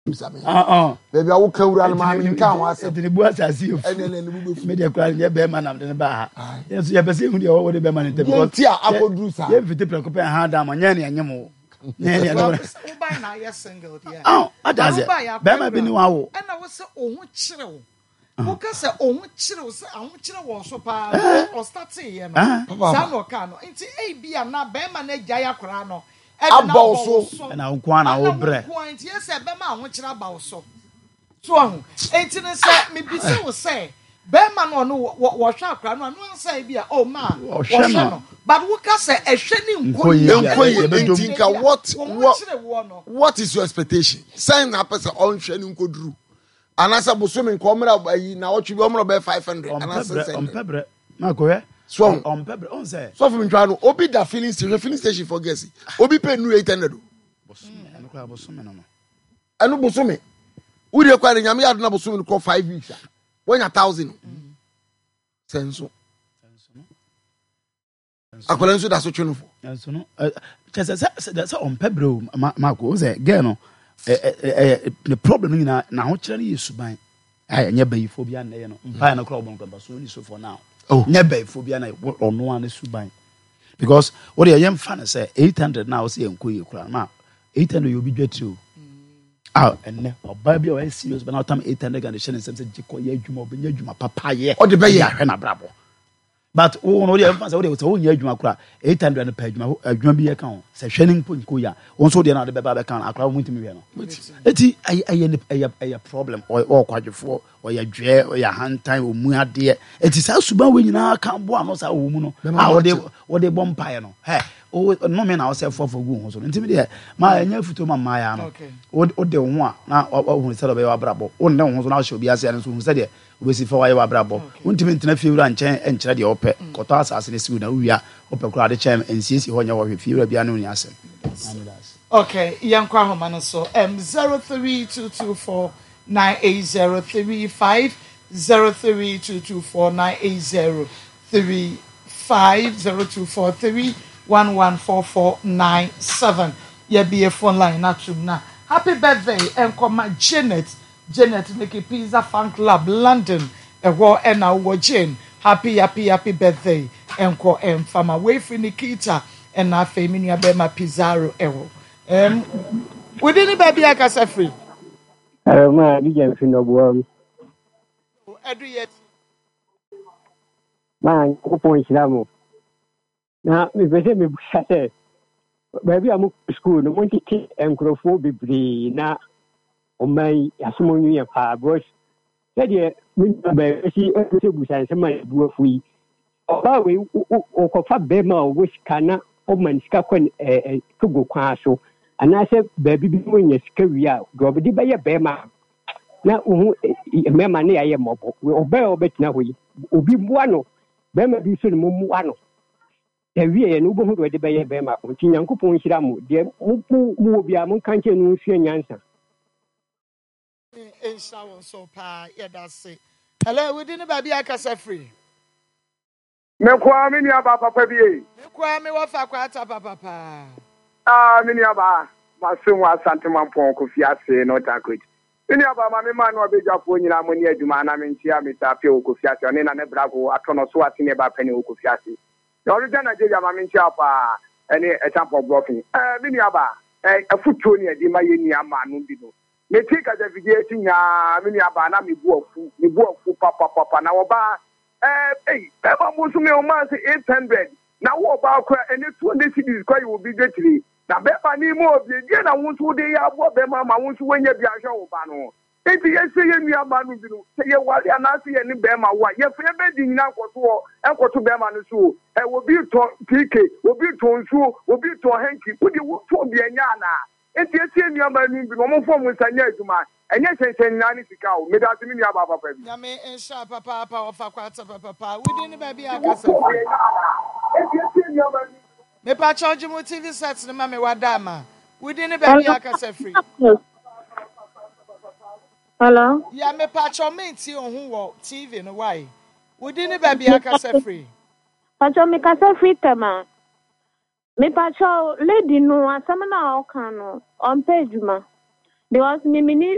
Baby, I will carry on my house. The boys as you made a cry, your bear man of the bar. Yes, you have seen who you already bear man in the boat. Yeah, I will do so. You have to prepare a hand down on Yanny and Yamo. Single, yeah. Oh, I does it. Bama been wow. And I was so chill. Because say chill, I want chill was so pa or start saying, Sano Cano, into A B and not Bama ne Jaya Crano. And I want bread. Yes, Bama, which I about so. So, 18 said, me be so say. Bema no what shakra no say bia oh man but what can say a shedding what is your expectation sign up as on shedding go drew and as a bosom in comra na what you be 500 and as on pebre na go here so on pebre on say so for me try no obi da filling station for Gesi obi pay nu 800 bosom eno kwa bosom no eno bosom we dey kwa nyame ade na bosom ko 5 weeks 1,000 senso akola nso da so twenu fo senso no chese on pebro mako say girl no the problem na ho kire na yesuban anya bayifo bia na ye no mpa na kro bonko so ni so for now nya bayifo bia na ono an suban because what you yam fan say 800 now say enkoye kura na 800 you be dwetio and oba bia we serious but now time 800 and the share say jiko ye adwuma obenya adwuma papa ye o de be ye ahwe na brabo but wo no dey fan say wo nya adwuma kura 800 na pa adwuma bi ye kan say hwenin po nko ya won so dey na de be ba kan akra wo ntimi we no eti aye problem o kwadwefo o ya dwe o ya hantan o mu ade eti sa suba we nyina kan bo ano sa wo mu no wo de bompa no he o no me na o say for gu ho so ntimi de ma anya futo ma ya no o de ho a na o hu se do be wa brabo o ne ho so na o hye obi ase ane so hu se de obesi fa wa brabo ntimi ntena fiewura nchen enkyere de ope koto asase ne siwu na wia ope kura de chem nsiesi ho nya wo fiewura bia no ni asem okay yankwa ho man so 0322498035 0322498035 0243114497 ye be a phone line natum na happy birthday enkoma Janet Nikki Pizza Fan Club London ewo ena wo Jane happy birthday enko fama we free Nikita and na femi nua be ma Pizarro ewo we didn't baby akasa free ma bi jan fi no bo edu yet man ko point mo na me pese me busa se baby am school no monti enkrofo bebre na omai asomonyu ya pa boss said min ba si se busa se ma du afui oba we o ko fa be ma o sika na o man sika kon kugo kwa so ana se baby bi mo nya sika wi a go be di ba ye be ma na uhu me ma na ye mobo oba obetina hoyi obi bua no be ma bi so no mu ano ewie ye no bo hu do de be ye be ma o tinyankopon hira mo de mu obi a mo kanche no hwie nyansa so pa yeah that's it hello we didn't baby akasa free me kwa me ni aba papa bi e me kwa me wa fa kwa ata papa me ni aba ma se wa santeman pon ko fi ase no takwet me ni aba ma me ma no abejafo nyina mo ni adwuma na me ntia me ta pe o ko fi ase ne na ne brago atono so ase ne ba pani o ko fi ase the original Nigeria ma me ntia pa ene e champion blocking me ni aba afutuo ni adi ma ye ni ama no bi no me tika da video tinya me ni aba na me bu afu papa na wo ba eba mo so me o ma se 800 na wo ba kwa ene 200 cities kwa you be getri na be ba ni mo obi die na wo so de ya bo be ma wo so wanya bi ahwe wo ba no enti ye se ye mi aba no bi no se ye wale ana se ye ni be ma wa ye fe be di nyina enkoto be ma no so wo bi to PK obi to nsu obi to hanky wudi wo to bi anya na enti esi emi aba nu bi no mo fo mo nsanya aduma enye sensen na ni sika o me da se mi ni aba papa bi na me ensha papa ofa kwata papa we didn't baby akasa enti esi emi aba nu me pa charge mo TV set na me wadama we didn't baby akasa free hello yeah me pa charge me ti ohun wo TV no why we didn't baby akasa free pacho me kasa free tema me pacho lady no asama na okano on page ma because me